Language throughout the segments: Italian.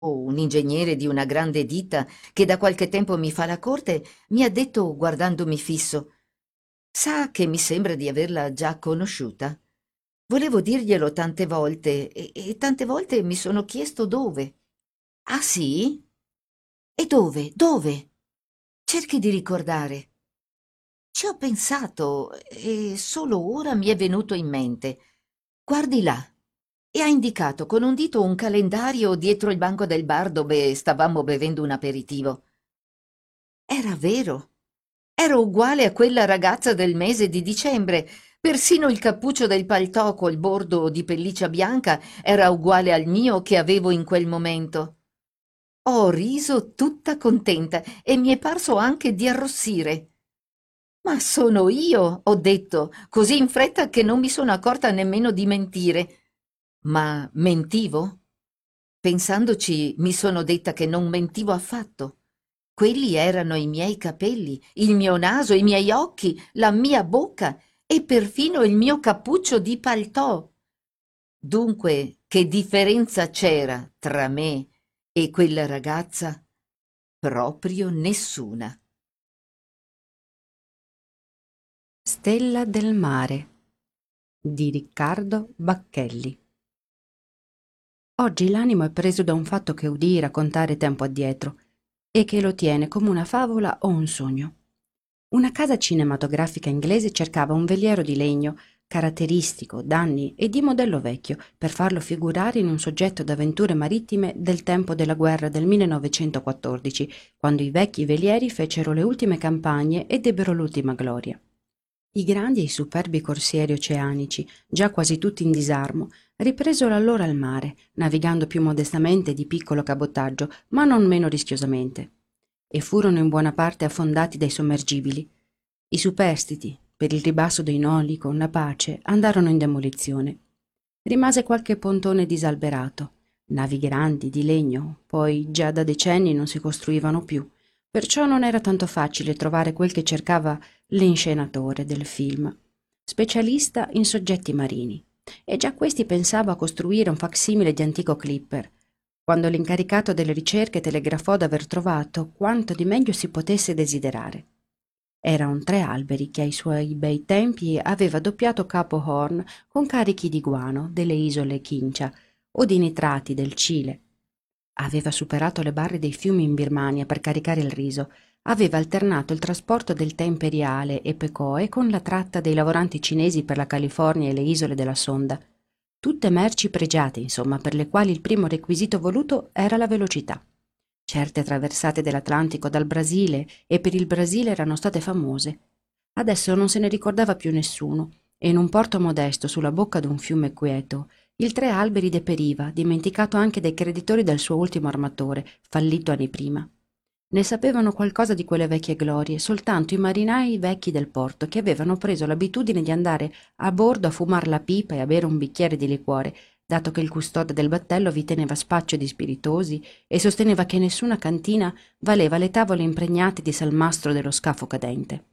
un ingegnere di una grande ditta che da qualche tempo mi fa la corte, mi ha detto guardandomi fisso: Sa che mi sembra di averla già conosciuta. Volevo dirglielo tante volte e tante volte mi sono chiesto dove. Ah sì? E dove? Dove? Cerchi di ricordare. Ci ho pensato e solo ora mi è venuto in mente. Guardi là. E ha indicato con un dito un calendario dietro il banco del bar dove stavamo bevendo un aperitivo. Era vero. Ero uguale a quella ragazza del mese di dicembre. Persino il cappuccio del paltò col bordo di pelliccia bianca era uguale al mio che avevo in quel momento. Ho riso tutta contenta e mi è parso anche di arrossire. Ma sono io, ho detto, così in fretta che non mi sono accorta nemmeno di mentire. Ma mentivo? Pensandoci, mi sono detta che non mentivo affatto. Quelli erano i miei capelli, il mio naso, i miei occhi, la mia bocca e perfino il mio cappuccio di paltò. Dunque, che differenza c'era tra me e quella ragazza? Proprio nessuna. Stella del mare di Riccardo Bacchelli. Oggi l'animo è preso da un fatto che udii raccontare tempo addietro e che lo tiene come una favola o un sogno. Una casa cinematografica inglese cercava un veliero di legno caratteristico, d'anni e di modello vecchio per farlo figurare in un soggetto d'avventure marittime del tempo della guerra del 1914, quando i vecchi velieri fecero le ultime campagne ed ebbero l'ultima gloria. I grandi e i superbi corsieri oceanici, già quasi tutti in disarmo, ripresero allora il mare, navigando più modestamente di piccolo cabotaggio, ma non meno rischiosamente, e furono in buona parte affondati dai sommergibili. I superstiti, per il ribasso dei noli con la pace, andarono in demolizione. Rimase qualche pontone disalberato, navi grandi, di legno, poi già da decenni non si costruivano più, perciò non era tanto facile trovare quel che cercava l'inscenatore del film, specialista in soggetti marini, e già questi pensava a costruire un facsimile di antico clipper, quando l'incaricato delle ricerche telegrafò d'aver trovato quanto di meglio si potesse desiderare. Era un tre alberi che ai suoi bei tempi aveva doppiato Capo Horn con carichi di guano delle isole Chincha o di nitrati del Cile. Aveva superato le barre dei fiumi in Birmania per caricare il riso, aveva alternato il trasporto del tè imperiale e pecoe con la tratta dei lavoranti cinesi per la California e le isole della Sonda. Tutte merci pregiate, insomma, per le quali il primo requisito voluto era la velocità. Certe traversate dell'Atlantico dal Brasile e per il Brasile erano state famose. Adesso non se ne ricordava più nessuno, e in un porto modesto sulla bocca d'un fiume quieto, il tre alberi deperiva, dimenticato anche dai creditori del suo ultimo armatore, fallito anni prima. Ne sapevano qualcosa di quelle vecchie glorie soltanto i marinai vecchi del porto, che avevano preso l'abitudine di andare a bordo a fumar la pipa e a bere un bicchiere di liquore, dato che il custode del battello vi teneva spaccio di spiritosi e sosteneva che nessuna cantina valeva le tavole impregnate di salmastro dello scafo cadente.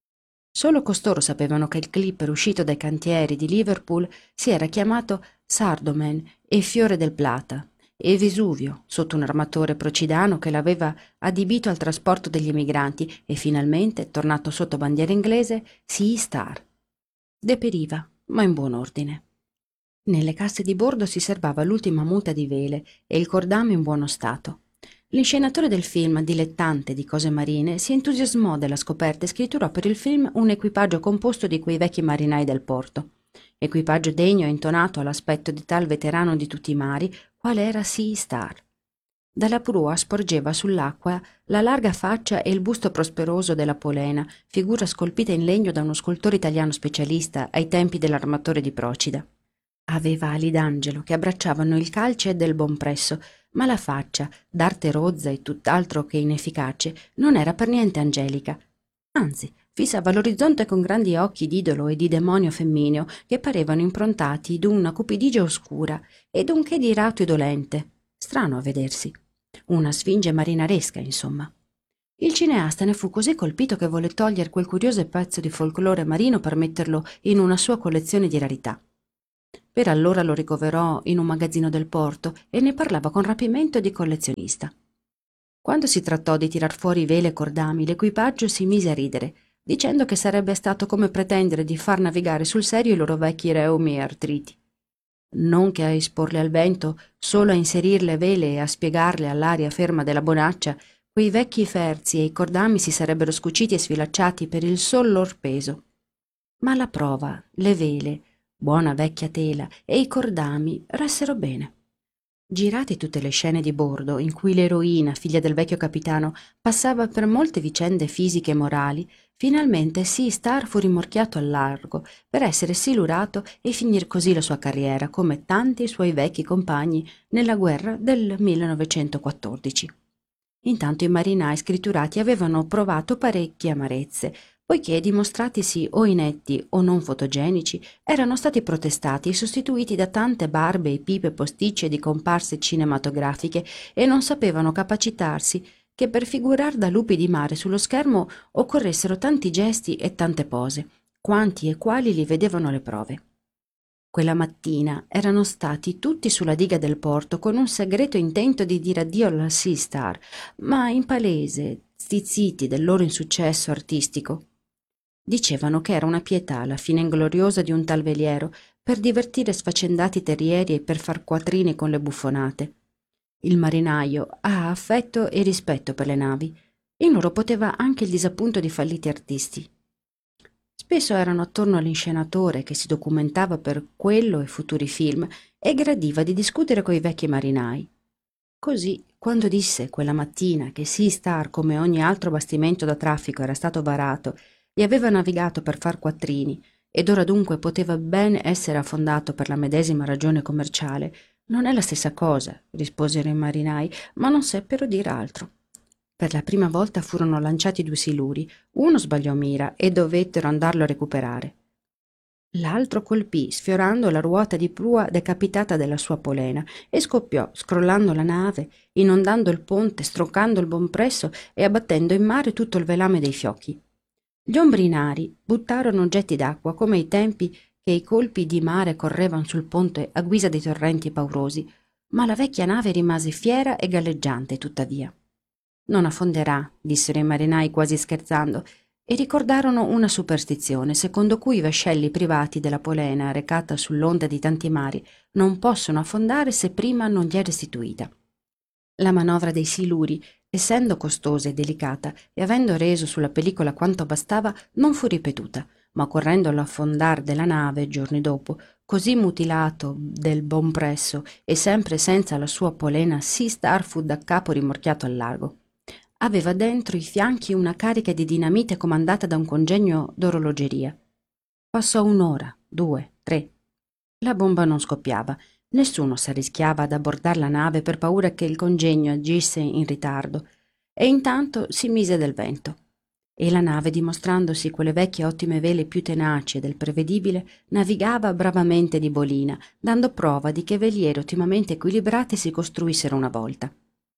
Solo costoro sapevano che il clipper uscito dai cantieri di Liverpool si era chiamato Sardomen e Fiore del Plata, e Vesuvio, sotto un armatore procidano che l'aveva adibito al trasporto degli emigranti, e finalmente, tornato sotto bandiera inglese, Sea Star. Deperiva, ma in buon ordine. Nelle casse di bordo si serbava l'ultima muta di vele e il cordame in buono stato. L'inscenatore del film, dilettante di cose marine, si entusiasmò della scoperta e scritturò per il film un equipaggio composto di quei vecchi marinai del porto. Equipaggio degno e intonato all'aspetto di tal veterano di tutti i mari, quale era Sea Star. Dalla prua sporgeva sull'acqua la larga faccia e il busto prosperoso della Polena, figura scolpita in legno da uno scultore italiano specialista ai tempi dell'armatore di Procida. Aveva ali d'angelo che abbracciavano il calce del buon presso, ma la faccia, d'arte rozza e tutt'altro che inefficace, non era per niente angelica. Anzi, fissava l'orizzonte con grandi occhi d'idolo e di demonio femmineo che parevano improntati d'una cupidigia oscura e d'un che di irato e dolente. Strano a vedersi. Una sfinge marinaresca, insomma. Il cineasta ne fu così colpito che volle togliere quel curioso pezzo di folklore marino per metterlo in una sua collezione di rarità. Per allora lo ricoverò in un magazzino del porto e ne parlava con rapimento di collezionista. Quando si trattò di tirar fuori vele e cordami, l'equipaggio si mise a ridere, dicendo che sarebbe stato come pretendere di far navigare sul serio i loro vecchi reumi e artriti. Non che a esporle al vento, solo a inserir le vele e a spiegarle all'aria ferma della bonaccia, quei vecchi ferzi e i cordami si sarebbero scuciti e sfilacciati per il sol lor peso. Ma alla prova, le vele, buona vecchia tela, e i cordami ressero bene. Girate tutte le scene di bordo in cui l'eroina, figlia del vecchio capitano, passava per molte vicende fisiche e morali, finalmente Sea Star fu rimorchiato al largo per essere silurato e finir così la sua carriera come tanti suoi vecchi compagni nella guerra del 1914. Intanto i marinai scritturati avevano provato parecchie amarezze, poiché dimostratisi o inetti o non fotogenici, erano stati protestati e sostituiti da tante barbe e pipe posticce di comparse cinematografiche e non sapevano capacitarsi che per figurar da lupi di mare sullo schermo occorressero tanti gesti e tante pose, quanti e quali li vedevano le prove. Quella mattina erano stati tutti sulla diga del porto con un segreto intento di dire addio alla Sea Star, ma in palese, stizziti del loro insuccesso artistico. Dicevano che era una pietà la fine ingloriosa di un tal veliero per divertire sfaccendati terrieri e per far quattrini con le buffonate. Il marinaio ha affetto e rispetto per le navi. In loro poteva anche il disappunto di falliti artisti. Spesso erano attorno all'inscenatore che si documentava per quello e futuri film e gradiva di discutere coi vecchi marinai. Così, quando disse quella mattina che Sea Star, come ogni altro bastimento da traffico, era stato varato e aveva navigato per far quattrini ed ora dunque poteva ben essere affondato per la medesima ragione commerciale, non è la stessa cosa, risposero i marinai, ma non seppero dir altro. Per la prima volta furono lanciati 2 siluri, uno sbagliò mira e dovettero andarlo a recuperare. L'altro colpì, sfiorando la ruota di prua decapitata della sua polena, e scoppiò, scrollando la nave, inondando il ponte, stroncando il bompresso e abbattendo in mare tutto il velame dei fiocchi. Gli ombrinari buttarono oggetti d'acqua come ai tempi che i colpi di mare correvano sul ponte a guisa dei torrenti paurosi, ma la vecchia nave rimase fiera e galleggiante tuttavia. «Non affonderà», dissero i marinai quasi scherzando, e ricordarono una superstizione secondo cui i vascelli privati della polena recata sull'onda di tanti mari non possono affondare se prima non gli è restituita. La manovra dei siluri, essendo costosa e delicata e avendo reso sulla pellicola quanto bastava, non fu ripetuta, ma occorrendo l'affondar della nave giorni dopo, così mutilato del bompresso e sempre senza la sua polena, Sea Star fu da capo rimorchiato al largo. Aveva dentro i fianchi una carica di dinamite comandata da un congegno d'orologeria. Passò 1 ora, 2, 3. La bomba non scoppiava. Nessuno s'arrischiava ad abbordar la nave per paura che il congegno agisse in ritardo, e intanto si mise del vento. E la nave, dimostrandosi quelle vecchie ottime vele più tenaci del prevedibile, navigava bravamente di bolina, dando prova di che veliere ottimamente equilibrate si costruissero una volta.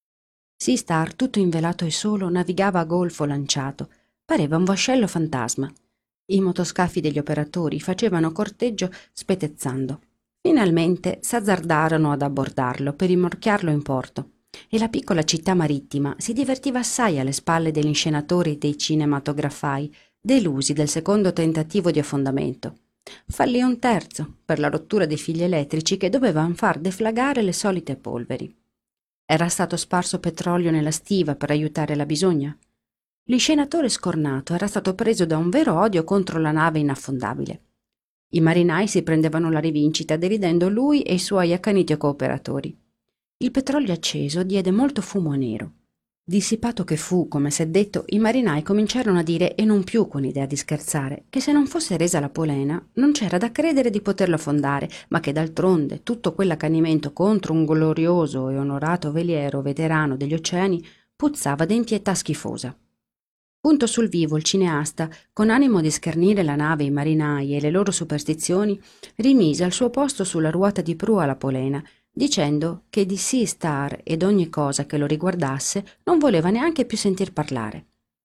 Sea Star, tutto invelato e solo, navigava a golfo lanciato. Pareva un vascello fantasma. I motoscafi degli operatori facevano corteggio spetezzando. Finalmente s'azzardarono ad abbordarlo per rimorchiarlo in porto, e la piccola città marittima si divertiva assai alle spalle degli inscenatori e dei cinematografai, delusi del secondo tentativo di affondamento. Fallì un terzo, per la rottura dei fili elettrici che dovevano far deflagrare le solite polveri. Era stato sparso petrolio nella stiva per aiutare la bisogna? L'inscenatore scornato era stato preso da un vero odio contro la nave inaffondabile. I marinai si prendevano la rivincita deridendo lui e i suoi accaniti cooperatori. Il petrolio acceso diede molto fumo nero. Dissipato che fu, come s'è detto, i marinai cominciarono a dire, e non più con idea di scherzare, che se non fosse resa la polena non c'era da credere di poterlo affondare, ma che d'altronde tutto quell'accanimento contro un glorioso e onorato veliero veterano degli oceani puzzava d'impietà schifosa. Punto sul vivo il cineasta, con animo di schernire la nave, i marinai e le loro superstizioni, rimise al suo posto sulla ruota di prua la polena, dicendo che di Sea Star ed ogni cosa che lo riguardasse non voleva neanche più sentir parlare.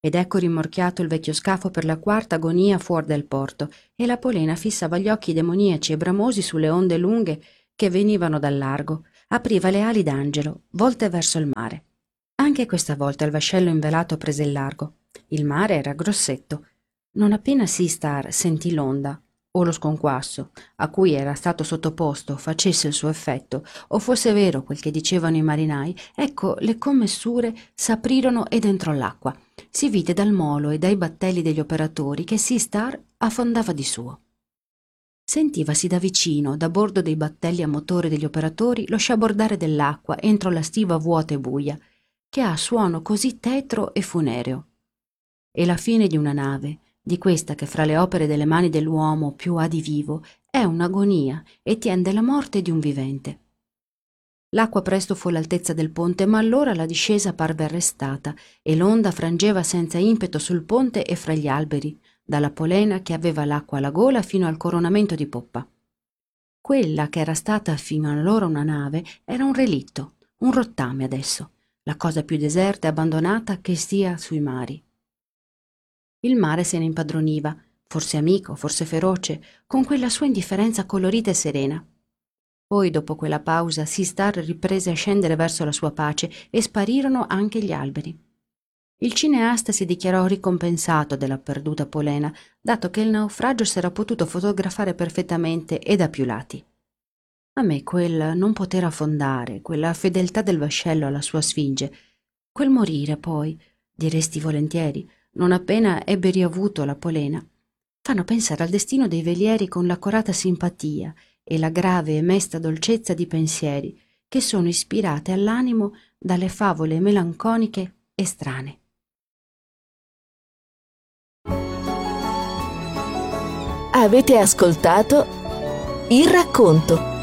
Ed ecco rimorchiato il vecchio scafo per la quarta agonia fuor del porto, e la polena fissava gli occhi demoniaci e bramosi sulle onde lunghe che venivano dal largo. Apriva le ali d'angelo, volte verso il mare. Anche questa volta il vascello invelato prese il largo. Il mare era grossetto. Non appena Sistar sentì l'onda, o lo sconquasso, a cui era stato sottoposto, facesse il suo effetto, o fosse vero quel che dicevano i marinai, ecco le commessure s'aprirono ed entrò l'acqua. Si vide dal molo e dai battelli degli operatori che Sistar affondava di suo. Sentivasi da vicino, da bordo dei battelli a motore degli operatori, lo sciabordare dell'acqua entro la stiva vuota e buia, che ha suono così tetro e funereo. E la fine di una nave, di questa che fra le opere delle mani dell'uomo più ha di vivo, è un'agonia e tiende la morte di un vivente. L'acqua presto fu all'altezza del ponte, ma allora la discesa parve arrestata e l'onda frangeva senza impeto sul ponte e fra gli alberi, dalla polena che aveva l'acqua alla gola fino al coronamento di poppa. Quella che era stata fino allora una nave era un relitto, un rottame adesso, la cosa più deserta e abbandonata che stia sui mari. Il mare se ne impadroniva, forse amico, forse feroce, con quella sua indifferenza colorita e serena. Poi, dopo quella pausa, Sistar riprese a scendere verso la sua pace e sparirono anche gli alberi. Il cineasta si dichiarò ricompensato della perduta polena, dato che il naufragio s'era potuto fotografare perfettamente e da più lati. A me quel non poter affondare, quella fedeltà del vascello alla sua sfinge, quel morire poi, diresti volentieri, non appena ebbe riavuto la polena, fanno pensare al destino dei velieri con l'accorata simpatia e la grave e mesta dolcezza di pensieri che sono ispirate all'animo dalle favole melanconiche e strane. Avete ascoltato Il racconto